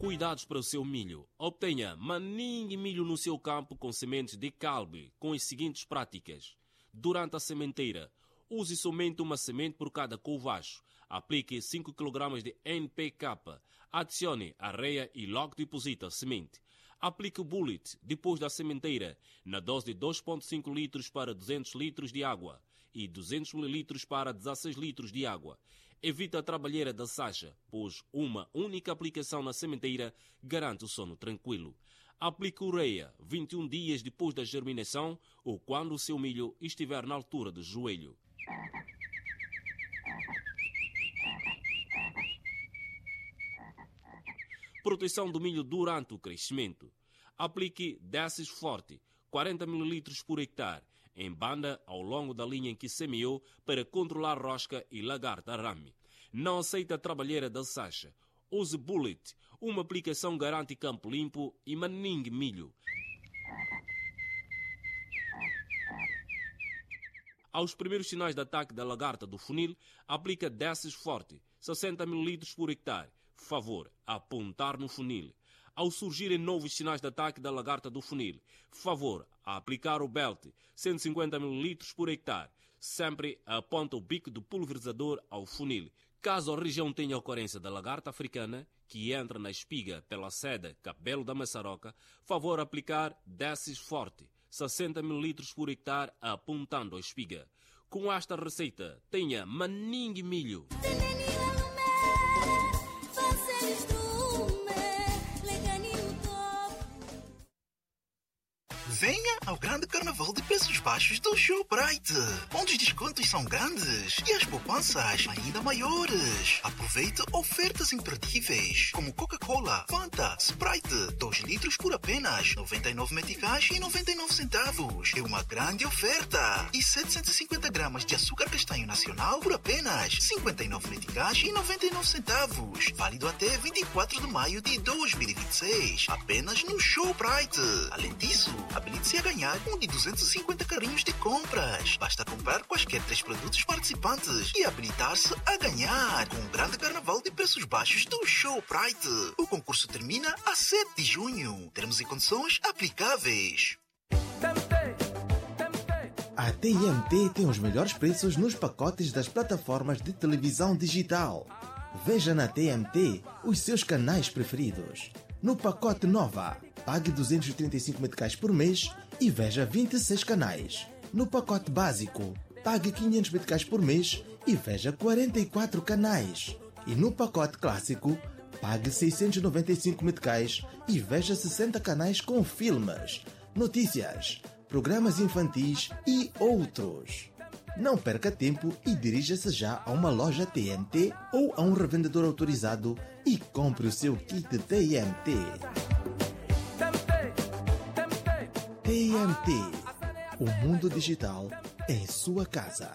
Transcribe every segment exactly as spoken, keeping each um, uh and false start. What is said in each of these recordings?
Cuidados para o seu milho. Obtenha maningue milho no seu campo com sementes de calbe com as seguintes práticas. Durante a sementeira, use somente uma semente por cada covacho. Aplique cinco quilogramas de N P K. Adicione areia e logo deposite a semente. Aplique o bullet depois da sementeira, na dose de dois vírgula cinco litros para duzentos litros de água e duzentos mililitros para dezesseis litros de água. Evite a trabalheira da sacha, pois uma única aplicação na sementeira garante o sono tranquilo. Aplique ureia vinte e um dias depois da germinação ou quando o seu milho estiver na altura do joelho. Proteção do milho durante o crescimento. Aplique Desses Forte, quarenta mililitros por hectare, em banda ao longo da linha em que semeou para controlar rosca e lagarta-arame. Não aceita a trabalheira da sacha. Use Bullet, uma aplicação garante campo limpo e maningue milho. Aos primeiros sinais de ataque da lagarta do funil, aplica Desses Forte, sessenta mililitros por hectare. Favor, apontar no funil. Ao surgirem novos sinais de ataque da lagarta do funil, favor, a aplicar o Belt, cento e cinquenta mililitros por hectare. Sempre aponta o bico do pulverizador ao funil. Caso a região tenha ocorrência da lagarta africana, que entra na espiga pela sede cabelo da maçaroca, favor aplicar Desses Forte, sessenta mililitros por hectare apontando a espiga. Com esta receita, tenha maningue milho. Venha ao grande carnaval de preços baixos do Shoprite, onde os descontos são grandes e as poupanças ainda maiores. Aproveite ofertas imperdíveis, como Coca-Cola, Fanta, Sprite, dois litros por apenas noventa e nove meticais e noventa e nove centavos. É uma grande oferta. E setecentos e cinquenta gramas de açúcar castanho nacional por apenas cinquenta e nove meticais e noventa e nove centavos. Válido até vinte e quatro de maio de dois mil e vinte e seis. Apenas no Shoprite. Além disso, habilite-se a ganhar um de duzentos e cinquenta carrinhos de compras. Basta comprar quaisquer três produtos participantes e habilitar-se a ganhar com o grande carnaval de preços baixos do Shoprite. O concurso termina a sete de junho. Termos e condições aplicáveis. A T M T tem os melhores preços nos pacotes das plataformas de televisão digital. Veja na T M T os seus canais preferidos. No pacote Nova, pague duzentos e trinta e cinco meticais por mês e veja vinte e seis canais. No pacote básico, pague quinhentos meticais por mês e veja quarenta e quatro canais. E no pacote clássico, pague seiscentos e noventa e cinco meticais e veja sessenta canais com filmes, notícias, programas infantis e outros. Não perca tempo e dirija-se já a uma loja T M T ou a um revendedor autorizado e compre o seu kit T M T. T M T, o mundo digital em sua casa.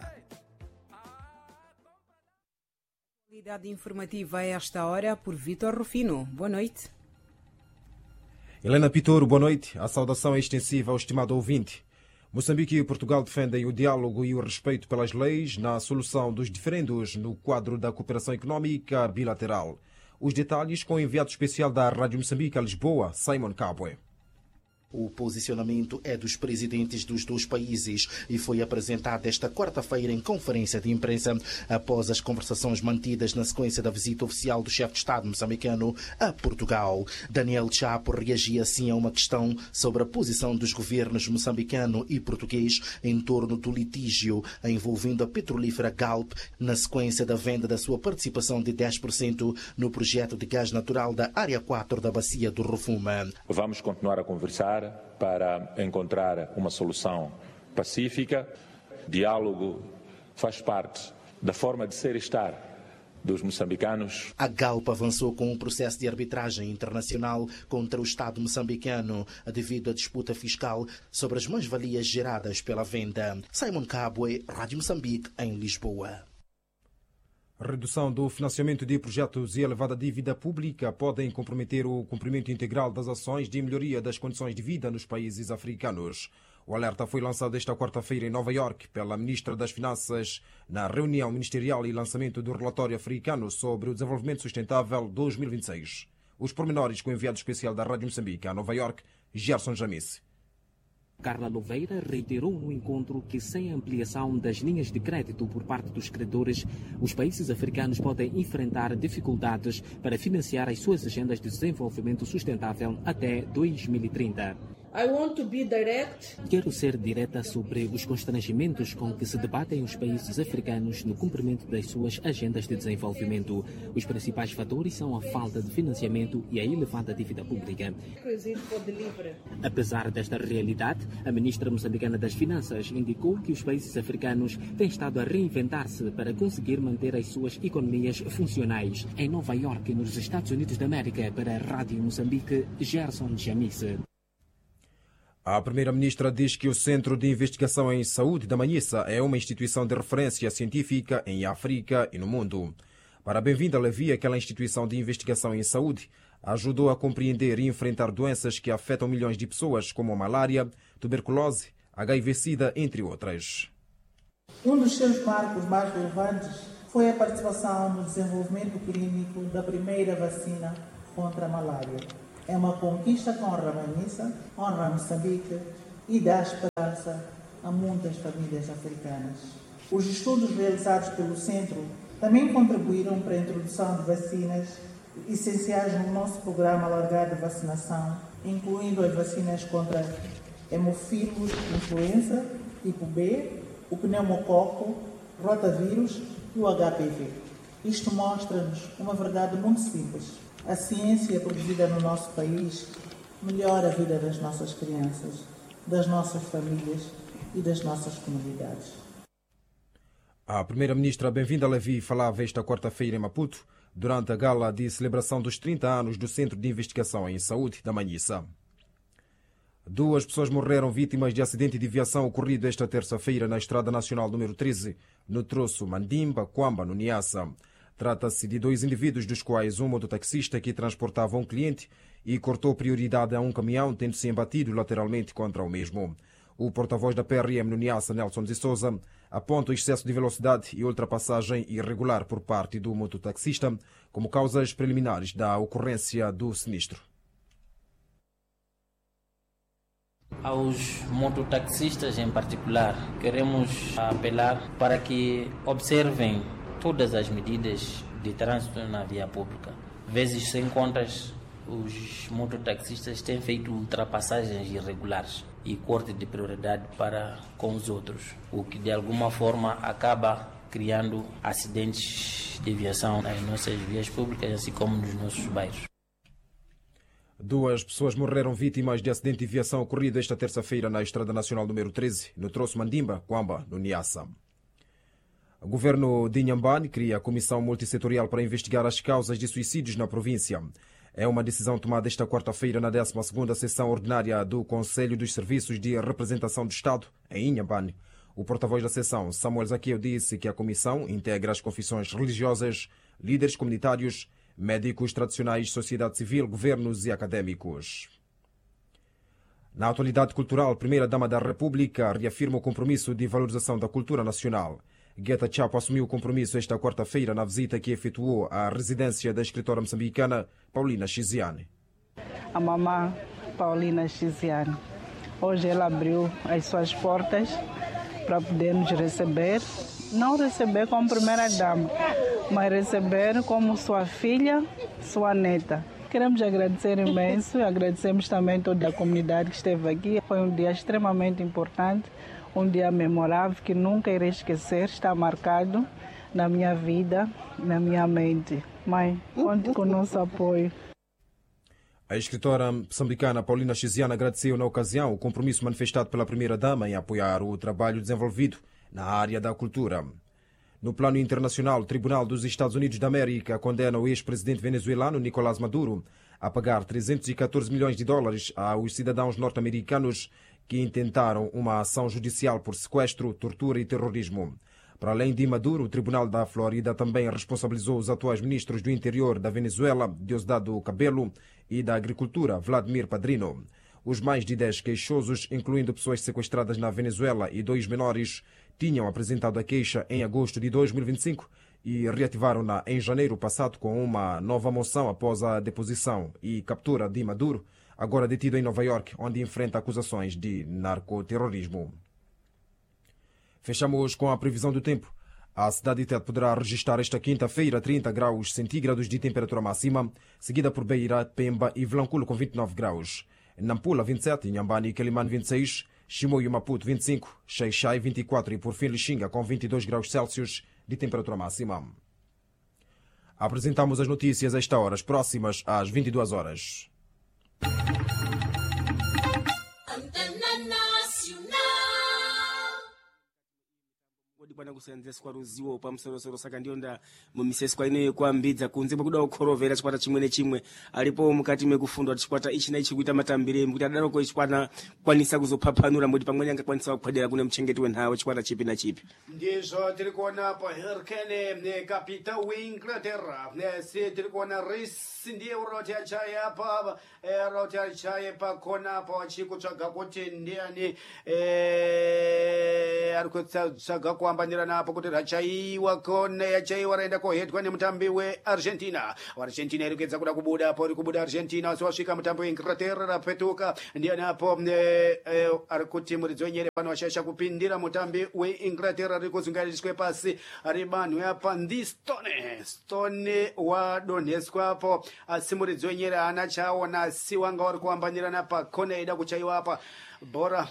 Qualidade informativa a esta hora por Vítor Rufino. Boa noite. Helena Pitoro, boa noite. A saudação é extensiva ao estimado ouvinte. Moçambique e Portugal defendem o diálogo e o respeito pelas leis na solução dos diferendos no quadro da cooperação económica bilateral. Os detalhes com o enviado especial da Rádio Moçambique a Lisboa, Simon Cabwe. O posicionamento é dos presidentes dos dois países e foi apresentado esta quarta-feira em conferência de imprensa após as conversações mantidas na sequência da visita oficial do chefe de Estado moçambicano a Portugal. Daniel Chapo reagia assim a uma questão sobre a posição dos governos moçambicano e português em torno do litígio envolvendo a petrolífera Galp na sequência da venda da sua participação de dez por cento no projeto de gás natural da Área quatro da Bacia do Rovuma. Vamos continuar a conversar para encontrar uma solução pacífica. Diálogo faz parte da forma de ser e estar dos moçambicanos. A Galp avançou com um processo de arbitragem internacional contra o Estado moçambicano devido à disputa fiscal sobre as mais-valias geradas pela venda. Simon Cabwe, Rádio Moçambique, em Lisboa. Redução do financiamento de projetos e elevada dívida pública podem comprometer o cumprimento integral das ações de melhoria das condições de vida nos países africanos. O alerta foi lançado esta quarta-feira em Nova Iorque pela Ministra das Finanças na reunião ministerial e lançamento do relatório africano sobre o desenvolvimento sustentável dois mil e vinte e seis. Os pormenores com o enviado especial da Rádio Moçambique a Nova York, Gerson Jamice. Carla Louveira reiterou no encontro que, sem a ampliação das linhas de crédito por parte dos credores, os países africanos podem enfrentar dificuldades para financiar as suas agendas de desenvolvimento sustentável até dois mil e trinta. I want to be direct. Quero ser direta sobre os constrangimentos com que se debatem os países africanos no cumprimento das suas agendas de desenvolvimento. Os principais fatores são a falta de financiamento e a elevada dívida pública. Apesar desta realidade, a ministra moçambicana das Finanças indicou que os países africanos têm estado a reinventar-se para conseguir manter as suas economias funcionais. Em Nova York, nos Estados Unidos da América, para a Rádio Moçambique, Gerson Jamice. A primeira-ministra diz que o Centro de Investigação em Saúde da Manhissa é uma instituição de referência científica em África e no mundo. Para a Bem-vinda Levi, aquela instituição de investigação em saúde ajudou a compreender e enfrentar doenças que afetam milhões de pessoas, como a malária, tuberculose, H I V-Sida, entre outras. Um dos seus marcos mais relevantes foi a participação no desenvolvimento clínico da primeira vacina contra a malária. É uma conquista que honra a Manhissa, honra a Moçambique e dá esperança a muitas famílias africanas. Os estudos realizados pelo Centro também contribuíram para a introdução de vacinas essenciais no nosso programa alargado de vacinação, incluindo as vacinas contra hemofílus influenza, tipo B, o pneumococo, rotavírus e o H P V. Isto mostra-nos uma verdade muito simples. A ciência produzida no nosso país melhora a vida das nossas crianças, das nossas famílias e das nossas comunidades. A primeira-ministra Bem-vinda Levi falava esta quarta-feira em Maputo, durante a gala de celebração dos trinta anos do Centro de Investigação em Saúde da Manhissa. Duas pessoas morreram vítimas de acidente de viação ocorrido esta terça-feira na Estrada Nacional número treze, no troço Mandimba-Quamba, no Niassa. Trata-se de dois indivíduos, dos quais um mototaxista que transportava um cliente e cortou prioridade a um caminhão, tendo-se embatido lateralmente contra o mesmo. O porta-voz da P R M no Niassa, Nelson de Souza, aponta o excesso de velocidade e ultrapassagem irregular por parte do mototaxista como causas preliminares da ocorrência do sinistro. Aos mototaxistas em particular, queremos apelar para que observem todas as medidas de trânsito na via pública. Vezes sem contas, os mototaxistas têm feito ultrapassagens irregulares e corte de prioridade para com os outros, o que de alguma forma acaba criando acidentes de viação nas nossas vias públicas, assim como nos nossos bairros. Duas pessoas morreram vítimas de acidente de viação ocorrido esta terça-feira na Estrada Nacional número treze, no troço Mandimba, Quamba, no Niassa. O governo de Inhambane cria a Comissão Multissetorial para investigar as causas de suicídios na província. É uma decisão tomada esta quarta-feira na décima segunda sessão ordinária do Conselho dos Serviços de Representação do Estado, em Inhambane. O porta-voz da sessão, Samuel Zaqueu, disse que a comissão integra as confissões religiosas, líderes comunitários, médicos tradicionais, sociedade civil, governos e académicos. Na atualidade cultural, a primeira-dama da República reafirma o compromisso de valorização da cultura nacional. Guetta Chapo assumiu o compromisso esta quarta-feira na visita que efetuou à residência da escritora moçambicana Paulina Chiziane. A mamã Paulina Chiziane. Hoje ela abriu as suas portas para poder nos receber. Não receber como primeira-dama, mas receber como sua filha, sua neta. Queremos agradecer imenso e agradecemos também toda a comunidade que esteve aqui. Foi um dia extremamente importante. Um dia memorável que nunca irei esquecer, está marcado na minha vida, na minha mente. Mãe, conte com o nosso apoio. A escritora moçambicana Paulina Chiziane agradeceu na ocasião o compromisso manifestado pela primeira-dama em apoiar o trabalho desenvolvido na área da cultura. No plano internacional, o Tribunal dos Estados Unidos da América condena o ex-presidente venezuelano Nicolás Maduro a pagar trezentos e catorze milhões de dólares aos cidadãos norte-americanos que intentaram uma ação judicial por sequestro, tortura e terrorismo. Para além de Maduro, o Tribunal da Flórida também responsabilizou os atuais ministros do Interior da Venezuela, Diosdado Cabello, e da Agricultura, Vladimir Padrino. Os mais de dez queixosos, incluindo pessoas sequestradas na Venezuela e dois menores, tinham apresentado a queixa em agosto de dois mil e vinte e cinco e reativaram-na em janeiro passado com uma nova moção após a deposição e captura de Maduro, agora detido em Nova York, onde enfrenta acusações de narcoterrorismo. Fechamos com a previsão do tempo. A cidade de Tete poderá registrar esta quinta-feira trinta graus centígrados de temperatura máxima, seguida por Beira, Pemba e Vilanculo com vinte e nove graus. Nampula vinte e sete, Inhambane e Quelimane vinte e seis, Chimoio e Maputo vinte e cinco, Xai-Xai vinte e quatro e por fim Lixinga com vinte e dois graus Celsius de temperatura máxima. Apresentamos as notícias a esta hora, as próximas às vinte e duas horas. Bwana kusenzesa kwa ruziwo pamusoro saka ndionda mumisesi kwa ine kwambidza kunze kuda ukhorovera chikwata chimwe nechimwe alipo mukati mekufundwa chikwata ichi na ichi kuita matambire kuti adaroko chikwata kwanisa kuzophapanura kuti pamwe angakwanisa kuphadera kune mchengeti wenhawe chikwata chipi na chipi. Ndizvo tiri kuona pa Hurricane ne capita Inglaterra ne si tiri kuona Reece ndiye uroti achaya pa roti achaya pa kona pa chikutsvaga kuti ndiani eh arikutsvaga kwamba napo kuti rachaiwa kone yachaiwa raenda kohetwa nemutambi weArgentina. Argentina iri kuedza kuda kubuda apo iri kubuda Argentina wasvika mutambi weInglaterra rapetuka ndiani apo ari kuti muridzi wenyere pano washasha kupindira mutambi weInglaterra iri kuzungariswe pasi ari banhu apa ndi Stone Stone wadonheswa apo asi muridzi wenyere haana chaona asi wanga wari kuambanirana pakone ida kuchaiwa apa bora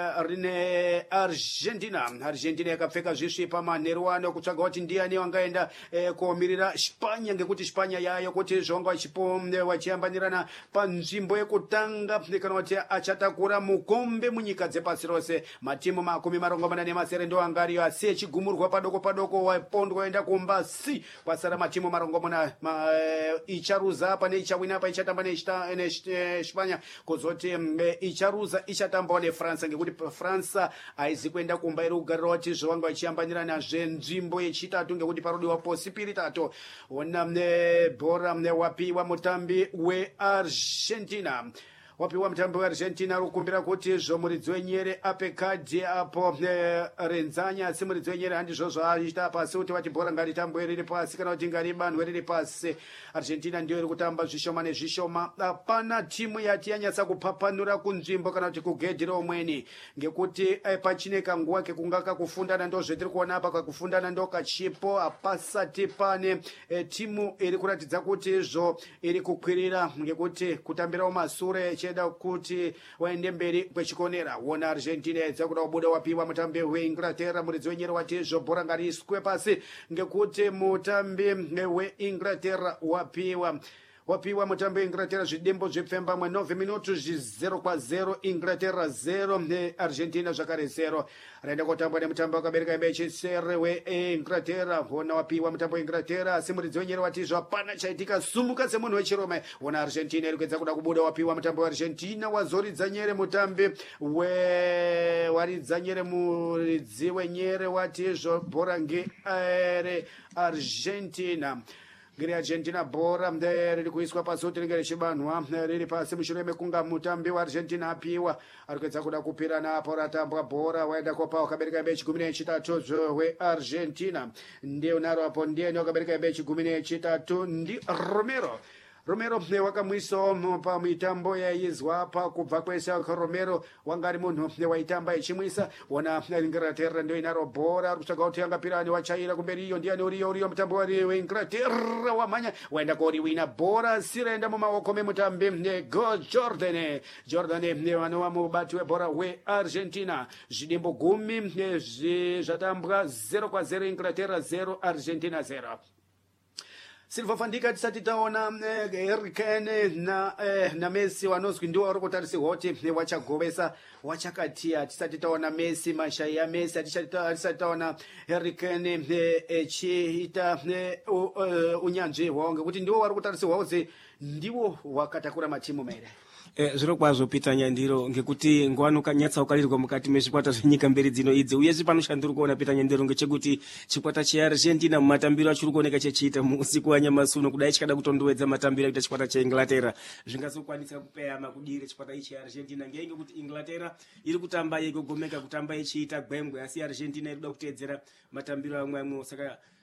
rine Argentina. Argentina yakapfeka zvisvipa manheru ano kutsvaga kuti ndiani wangaenda eh, kuomirira Spanya ngekuti Spanya yayo kuti zvonga vachiyambanirana panzvimbo yekutanga kana kuti achatakura mukombe munyika dzepasi rose. Matimu makumi marongomana nemasere ndo anga ariyo asi echigumurwa padoko padoko wapondwa waenda kumbasi kwasara matimu marongomana ma, e, icharuza apa neichawina apa ichatamba neSpanya kuzoti e, icharuza ichatamba ne France ngekuti France aizi kuenda kumba iri kugarira kuti zvovanga vachiyambanirana zvenzvimbo yechitatu ngekuti parodiwa posipiri tato ona bhora wapiwa mutambi weArgentina wapiwa mutambi weArgentina rukumbira kuti zvo muridzi wenyere ape kadhi apo renzanya asi muridzi wenyere handizvo zvaachita pasi kuti vati bhora ngaritambwe riri pasi kana kuti ngaribanhwe riri pasi. Argentina ndiyo iri kutamba zvishoma nezvishoma. Hapana timu yati yanyatsa kuphapanura kunzvimbo kana kuti kugedhi reumweni ngekuti pachine kanguva kekunga kakufundana ndo zvetiri kuona apa kakufundana ndo kachipo hapasati pane e, timu iri kuratidza kuti zvo iri kukwirira ngekuti kutambira mumasure cheda kuti waende mberi kwechikonera. Wona Argentina yedza kuda kubuda wapiwa mutambi weInglaterra muridzi wenyere wati zvo bhora ngariiswe pasi ngekuti mutambi weInglaterra wapiwa wapiwa mutambi weInglaterra zvidembo zvepfemba mwe nove minutos zero kwa zero Inglaterra zero Argentina zvakare zero. Raenda kutambwa nemutambi wakabereka imba yechisere weInglaterra wona wapiwa mutambi weInglaterra asi muridzi wenyere wati zvapana chaitika sumuka semunhu wechirome. Wona Argentina iri kuedza kuda kubuda wapiwa mutambi weArgentina wazoridza nyere mutambi we waridza nyere muridzi wenyere wati zvo bhora ngeare Argentina ngiri Argentina bhora riri kuiswa pasi kuti ringe richibanhwa riri pasi mushure mekunga mutambi weArgentina apiwa ari kuedza kuda kupirana apo ratambwa bhora waenda kopa wakabereka imba yechigumi nechitatu weArgentina ndiye unaro apo ndiyeni wakabereka imba yechigumi nechitatu ndi Romero. Romero wakamwisawo pamitambo yaizwa apa kubva kwese. Romero wanga ari munhu waitamba echimwisa. Wona Inglaterra ndio inaro bhora ari kutsvaga kuti angapirani wachaira kumberi iyo ndiani uriyo uriyo mutambo weInglaterra wamhanya waenda koriwina bhora siraenda mumaoko memutambi Go Jordan. Jordan vanova mubati webhora weArgentina. Zvidimbo gumi zvatambwa zero kwa zero Inglaterra zero Argentina zero. Silva Fandika tisati taona eh, Hurricane na eh, na Messi wanozwi ndiwo vari kutarisirwa kuti wachagovesa wachakatia. Tisati taona Messi mashai ya Messi tisati taona Hurricane echiita eh, uh, uh, unyanzvi hwavo ngekuti ndiwo vari kutarisirwa kuti ndiwo wakatakura matimu mairi. Eh, zviro kwazvo Peter Nyandiro ngekuti ngwano kanyatsa ukalirwa mukati mezvikwata zvenyika mberi dzino idzi uyezve panoshandira kuona Peter Nyandiro ngechekuti chikwata cheArgentina mumatambiro achiri kuoneka chechiita muusiku wanyamasuno kudai chikada kutondowedza matambiro akuita chikwata cheInglaterra zvingazokwanisa kupeyama kudire chikwata ichi cheArgentina ngenge kuti Inglaterra iri kutamba yegogomeka kutamba ichiita gwengwe asi Argentina iri kuda kuteedzera matambiro amwe amwe saka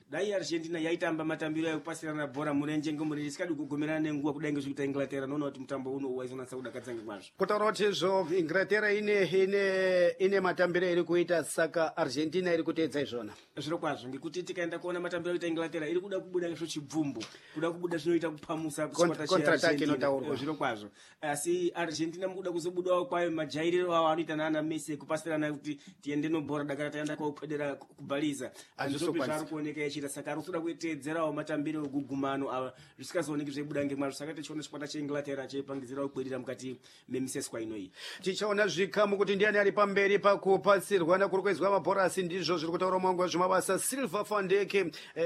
dai Argentina yaitamba matambiro ekupasirana bhora murenje ngemurenje sikadi kugomerana nenguwa kudai ngezvekuita Inglaterra noona kuti mutambo uno waizonatsa kudakadza ngemazvo. Kutaura kuti izvo Inglaterra ine ine ine matambiro iri kuita saka Argentina iri kuteedza izvona. Zviro kwazvo ngekuti tikaenda kuona matambiro ekuita Inglaterra iri kuda kubuda izvo chibvumbu kuda kubuda zvinoita kupamusa kuswata cheArgentina inotaurwa. Zviro kwazvo asi Argentina mukuda kuzobudawo kwayo majairiro awo anoita nana Messi kupasirana kuti tiende nobhora dakara taenda kopedera kubhaliza azvisopi zvari kuoneka yachita saka ari kuda kuteedzerawo matambiro egugumano ava zvisikazooneki zveibuda ngemazvo saka tichiona chikwata cheInglaterra cheipangidzirawo kukwirira mukati memiseswa inoyi. Tichaona zvikamu kuti ndiani ari pamberi pakupasirwana kuri kuizwa mabhora asi ndizvo zviri kutaura mwangu zvemabasa. Silva van Dijk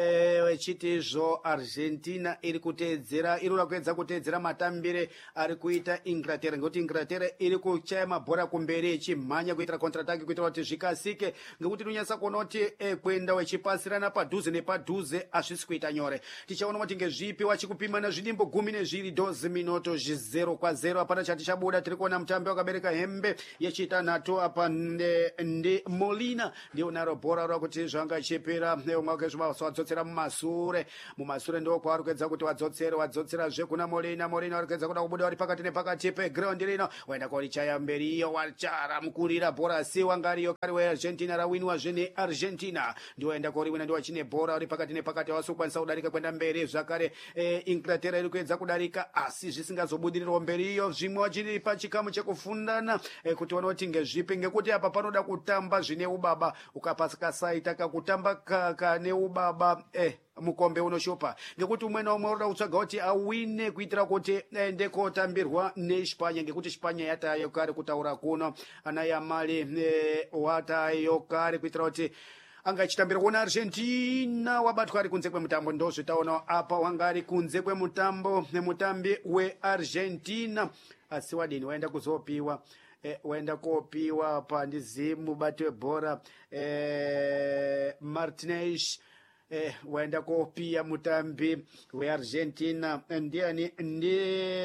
echiti izvo Argentina iri kuteedzera iri kuedza kuteedzera matambire ari kuita Inglaterra ngekuti Inglaterra iri kuchaya mabhora kumberi ichimhanya kuitira counter-attack kuitira kuti zvikasike ngekuti inonyasa kuona kuti kwenda wechipasirana padhuze nepadhuze hazvisi kuita nyore. Tichaona kuti ngezvipi wachikupimana zvidimbo gumi nezviri dozi minoto zero kwa zero hapana chati chabuda. Tiri kuona mutambi wakabereka hembe yechitanhatu apa ndi Molina ndiwo naro bhora rakuti zvangachipira umwe wadzosera mumasure mumasure ndo kwaari kuedza kuti wadzotsere wadzotsera kuna Molina Molina ari kuedza kuda kubuda wari pakati nepakati peground rino waenda korichaya mberiyo wacharamukurira bhora si wangariyo kari weArgentina rawinwa zvene Argentina ndiwo enda koriwina ndiwo achine bhora uri pakati nepakati wasokwanisa kudarika kwenda mberi zvakare e, Inglaterra iri kuedza kudarika asi zvisingazobudirirawo mberiyo zvimwe wachiri pachikamu chekufundana e, kuti ona kuti ngezvipi ngekuti apa panoda kutamba zvine ubaba ukapasika saita kakutamba kane ubaba eh mukombe unoshopa ngekuti umwe naumwe unoda kutsvaga kuti awine kuitira kuti aende kotambirwa neSpanya ngekuti Spanya yatayo kare kutaura kuno ana yamali e, watayo kare kuitira kuti anga achitambira kuona Argentina wabatwa ari kunze kwemutambo ndo zvitaona apa wanga ari kunze kwemutambo nemutambi weArgentina asi wadini waenda kuzopiwa E, waenda kopiwa pa ndizimu bati webhora e, Martinez e, waenda kopia mutambi weArgentina ndiani ndi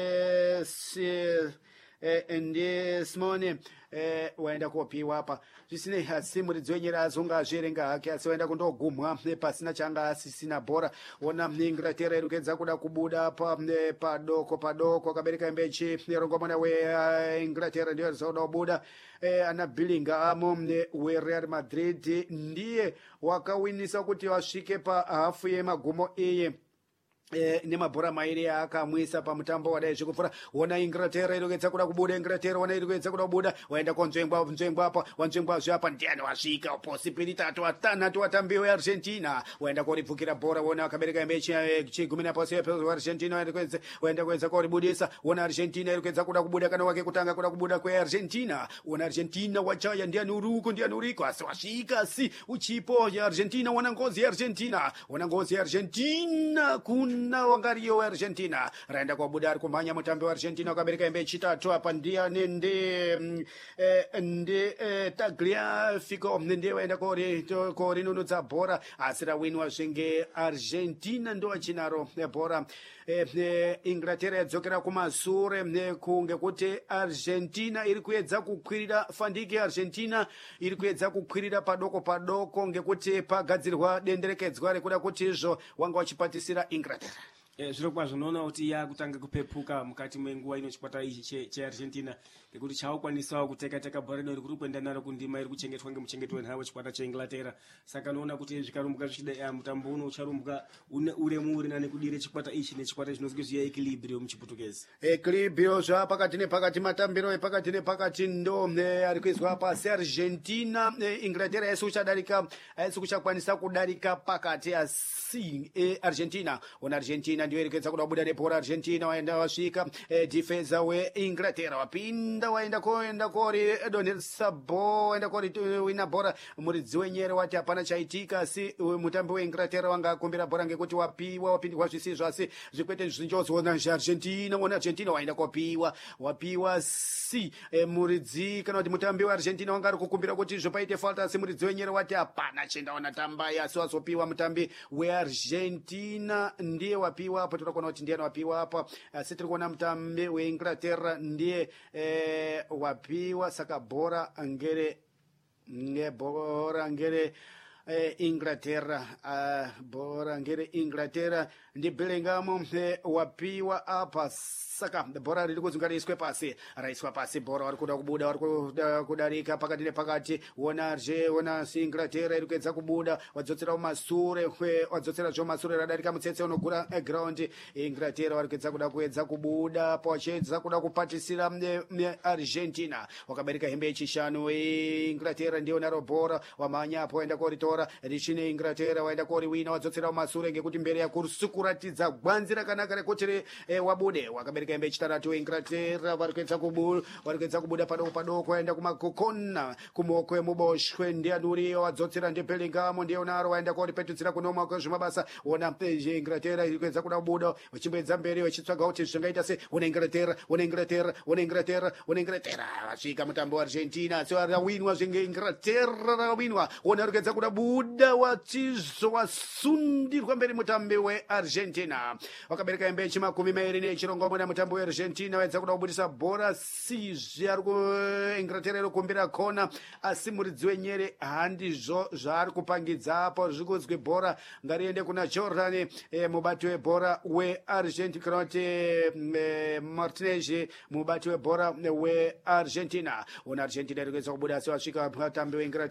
e, ndi Simone e, waenda kopiwa apa zvisine asi muridzi wenyera azonga azverenga hake asi waenda kundogumwa pasina changa asisina bhora ona Inglaterra iri kuedza kuda kubuda pa padoko padoko akabereka embechi nerongomana weInglaterra ndiyo arizoda kubuda e, ana Bellingham weReal Madrid ndiye wakawinisa kuti wasvike pa hafu yemagumo iyi E, nemabhora mairi akamwisa pamutambo wadai zvekupfura wona Inglaterra iri kuedza kuda kubuda Inglaterra wona iri kuedza kuda kubuda waenda konzvengwa nzvengwa apa wanzvengwa zvapa ndiani wasvika posipiri tatu atanhatu watambi weArgentina waenda koribvukira bhora wona akabereka mechi chigumi napasi weArgentina waenda kuedza waenda kuedza koribudisa wona Argentina iri kuedza kuda kubuda kana wake kutanga kuda kubuda kweArgentina wona Argentina wachaya ndiani uruko ndiani uriko asi wasvika si uchipo ya Argentina wona ngozi ya Argentina wona ngozi ya Argentina kun na wangariyo wa Argentina raenda kwa buda ari kumhanya mutambi wa Argentina wakabereka embe chitatu apa ndiani ndi eh, ndi eh, Tagliafico ndiye waenda kori kori nunudza bhora asi rawinwa zvenge Argentina ndo achinaro bhora eh, eh, Inglaterra yadzokera kumasure eh, kunge kuti Argentina iri kuedza kukwirira fandike Argentina iri kuedza kukwirira padoko padoko ngekuti pagadzirwa denderekedzwa rekuda kuti izvo wanga wachipatisira Inglaterra. Eh, zviro kwazvo unoona kuti yakutanga kupepuka mukati mwenguva ino chikwata ichi cheArgentina ngekuti chaokwanisawo kuteka-teka bhora ino rikuri kuenda naro kundima iri kuchengetwa ngemuchengeti wenhau chikwata cheInglaterra saka unoona kuti zvikarumbuka zvichida mutambo uno ucharumbuka uremu uri nane kudire chikwata ichi nechikwata chinozwi ziya equilibrio muchiputukezi equilibrio zvapakati nepakati matambiro epakati nepakati ndo ari kuizwa pasi Argentina Inglaterra yaisi kuchadarika yaisi kuchakwanisa kudarika pakati asi Argentina ona Argentina ndio irikuedza kuda kubuda nebhora Argentina waenda wasvika eh, defensa weInglaterra wapinda waenda koenda kori donelsa bo waenda kori wina bhora muridzi wenyere wati hapana chaitika asi mutambi weInglaterra wanga akumbira bhora ngekuti wapiwa wapindirwa zvisizvo asi zvikwete zvinjozona Argentina wona Argentina waenda kopiwa wapiwa si eh, muridzi kana kuti mutambi weArgentina wanga ari kukumbira kuti zvopaite falta asi muridzi wenyere wati hapana chendaona tambai asi wazopiwa mutambi weArgentina ndiye wapiwa hapo tutakuona kuti ndiye wapiwa hapa asi tiri kuona mutambi weInglaterra ndiye eh, wapiwa saka bhora ngere ngebhora ngere eh, Inglaterra uh, bora ngere Inglaterra ndi Bellingham eh, wapiwa apa saka bora riri kuzunganiswe pasi raiswa pasi bora vari kuda kubuda vari kuda kudarika pakati nepakati wona je wona si Inglaterra iri kuedza kubuda wadzotsera kumasure wadzotsera zvo masure radarika mutsetse unogura eh, ground Inglaterra vari kuedza kuda kuedza kubuda pachedza kuda kupatisira Argentina wakabereka hembe yechishanu Inglaterra ndiyo naro bora wamanyapo waenda koritora richine Inglaterra waenda koriwina wadzotsera kumasure ngekuti mbere yakurusi kuratidza gwanzi rakanaka rekuti eh, wabude wakabereka hembe yechitanhatu Inglaterra vari kuedza kubuda vari kuedza kubuda padoko padoko waenda kumakokona kumoko emuboshwe ndianuriyo wadzotsera ndebellingham ndiyo naro waenda koripetudzira kunoma kwezvemabasa ona Inglaterra iri kuedza kuda kubuda vachimboedza mberi vachitsvaga kuti zvingaita se una Inglaterra una Inglaterra una Inglaterra una Inglaterra vasvika mutambo waArgentina so rawinwa zvinge Inglaterra rawinwa ona iri kuedza kuda buda wachizowasundirwa mberi mutambi weArgentina wakabereka hembe yechimakumi mairi nechirongomona mutambo weArgentina waedza kuda kubudisa bhora sizvi ari kuInglaterra iri kumbira kona asi muridzi wenyere handizvo zvaari kupangidza apo zviri kuzwi bhora ngariende kuna Jordan eh, mubati webhora weArgentina kana kuti eh, Martinez mubati webhora weArgentina una Argentina iri kuedza kubuda asi wasvika mutambi weInglaterra